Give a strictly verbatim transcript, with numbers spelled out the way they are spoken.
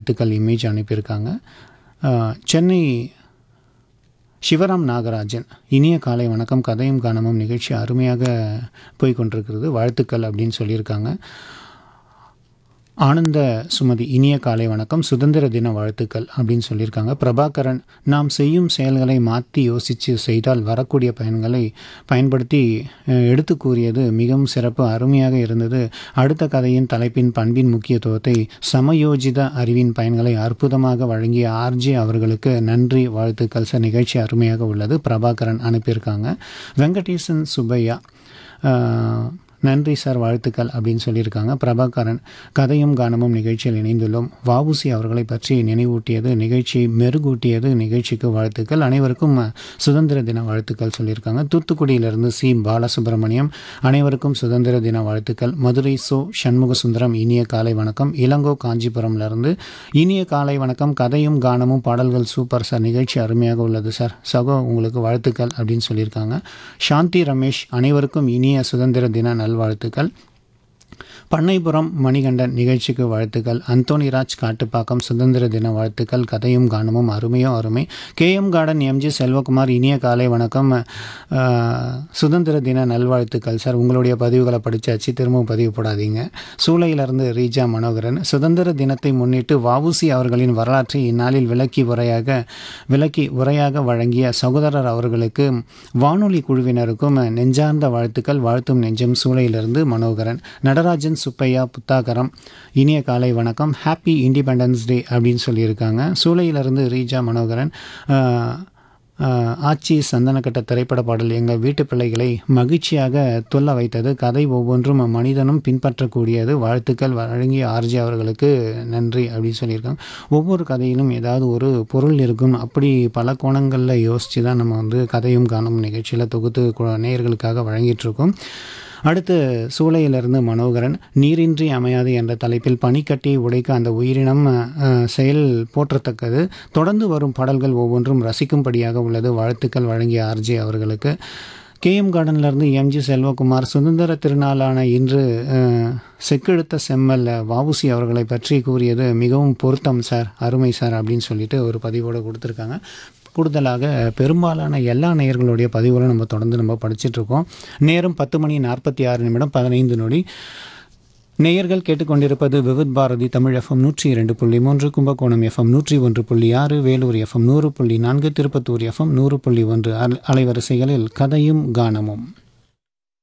வாழ்த்துக்கள் இமேஜ் அனுப்பியிருக்காங்க. சென்னை சிவராம் நாகராஜன், இனிய காலை வணக்கம், கதையும் காணமும் நிகழ்ச்சி அருமையாக போய்கொண்டிருக்கிறது, வாழ்த்துக்கள் அப்படின்னு சொல்லியிருக்காங்க. ஆனந்த சுமதி, இனிய காலை வணக்கம், சுதந்திர தின வாழ்த்துக்கள் அப்படின்னு சொல்லியிருக்காங்க. பிரபாகரன், நாம் செய்யும் செயல்களை மாற்றி யோசித்து செய்தால் வரக்கூடிய பயன்களை பயன்படுத்தி எடுத்து கூறியது மிகவும் சிறப்பு, அருமையாக இருந்தது. அடுத்த கதையின் தலைப்பின் பண்பின் முக்கியத்துவத்தை, சமயோஜித அறிவின் பயன்களை அற்புதமாக வழங்கிய ஆர்ஜே அவர்களுக்கு நன்றி, வாழ்த்துக்கள் சார், நிகழ்ச்சி அருமையாக உள்ளது. பிரபாகரன் அனுப்பியிருக்காங்க. வெங்கடேசன் சுப்பையா, நன்றி சார், வாழ்த்துக்கள் அப்படின்னு சொல்லியிருக்காங்க. பிரபாகரன், கதையும் கானமும் நிகழ்ச்சியில் இணைந்துள்ளோம். வஉசி அவர்களை பற்றி நினைவூட்டியது நிகழ்ச்சியை மெருகூட்டியது, நிகழ்ச்சிக்கு வாழ்த்துக்கள். அனைவருக்கும் சுதந்திர தின வாழ்த்துக்கள் சொல்லியிருக்காங்க. தூத்துக்குடியிலிருந்து சி பாலசுப்ரமணியம், அனைவருக்கும் சுதந்திர தின வாழ்த்துக்கள். மதுரை சோ சண்முக சுந்தரம், இனிய காலை வணக்கம். இளங்கோ காஞ்சிபுரம்லேருந்து இனிய காலை வணக்கம், கதையும் கானமும் பாடல்கள் சூப்பர் சார், நிகழ்ச்சி அருமையாக உள்ளது சார், சகோ உங்களுக்கு வாழ்த்துக்கள் அப்படின்னு சொல்லியிருக்காங்க. சாந்தி ரமேஷ், அனைவருக்கும் இனிய சுதந்திர தின நல்வாழ்த்துக்கள். பண்ணைபுரம் மணிகண்டன், நிகழ்ச்சிக்கு வாழ்த்துக்கள். அந்தோனிராஜ் காட்டுப்பாக்கம், சுதந்திர தின வாழ்த்துக்கள், கதையும் கானமும் அருமையோ அருமை. கேஎம் கார்டன் எம்ஜி செல்வகுமார், இனிய காலை வணக்கம், சுதந்திர தின நல்வாழ்த்துக்கள் சார், உங்களுடைய பதிவுகளை படித்தாச்சு, திரும்பவும் பதிவு போடாதீங்க. சூளையிலிருந்து ரீஜா மனோகரன், சுதந்திர தினத்தை முன்னிட்டு வஉசி அவர்களின் வரலாற்றை இந்நாளில் விளக்கி உரையாக விளக்கி உரையாக வழங்கிய சகோதரர் அவர்களுக்கு வானொலி குழுவினருக்கும் நெஞ்சார்ந்த வாழ்த்துக்கள், வாழ்த்தும் நெஞ்சம். சூளையிலிருந்து மனோகரன். நடராஜன் சுப்பையா புத்தாகரம், இனிய காலை வணக்கம், ஹாப்பி இண்டிபெண்டன்ஸ் டே அப்படின்னு சொல்லியிருக்காங்க. சூளையிலிருந்து ரீஜா மனோகரன், ஆச்சி சந்தனக்கட்ட திரைப்பட பாடல் எங்கள் வீட்டு பிள்ளைகளை மகிழ்ச்சியாக தொல்ல வைத்தது, கதை ஒவ்வொன்றும் மனிதனும் பின்பற்றக்கூடியது, வாழ்த்துக்கள், வழங்கிய ஆர்ஜி அவர்களுக்கு நன்றி அப்படின்னு சொல்லியிருக்காங்க. ஒவ்வொரு கதையிலும் ஏதாவது ஒரு பொருள் இருக்கும், அப்படி பல கோணங்களில் யோசித்து தான் நம்ம வந்து கதையும் காணும் நிகழ்ச்சியில் தொகுத்து நேயர்களுக்காக வழங்கிட்டுருக்கோம். அடுத்து சூளையிலிருந்து மனோகரன், நீரின்றி அமையாது என்ற தலைப்பில் பனிக்கட்டியை உடைக்க அந்த உயிரினம் செயல் போற்றத்தக்கது, தொடர்ந்து வரும் பாடல்கள் ஒவ்வொன்றும் ரசிக்கும்படியாக உள்ளது, வாழ்த்துக்கள், வழங்கிய ஆர்ஜே அவர்களுக்கு. கேஎம் கார்டன்லேருந்து எம்ஜி செல்வகுமார், சுதந்திர திருநாளான இன்று செக்கெடுத்த செம்மல் வஉசி அவர்களை பற்றி கூறியது மிகவும் பொருத்தம் சார், அருமை சார் அப்படின்னு சொல்லிட்டு ஒரு பதிவோடு கொடுத்துருக்காங்க. கூடுதலாக பெரும்பாலான எல்லா நேயர்களுடைய பதிவுகளும் நம்ம தொடர்ந்து நம்ம படிச்சுட்ருக்கோம். நேரம் பத்து மணி நாற்பத்தி ஆறு நிமிடம் பதினைந்து நொடி. நேயர்கள் கேட்டுக்கொண்டிருப்பது விவித் பாரதி தமிழ் எஃப்எம் நூற்றி இரண்டு புள்ளி மூன்று, கும்பகோணம் எஃப்எம் நூற்றி ஒன்று புள்ளி ஆறு, வேலூர் எஃப்எம் நூறு புள்ளி நான்கு, திருப்பத்தூர் எஃப்எம் நூறு புள்ளி ஒன்று அலைவரிசைகளில் கதையும் கானமும்.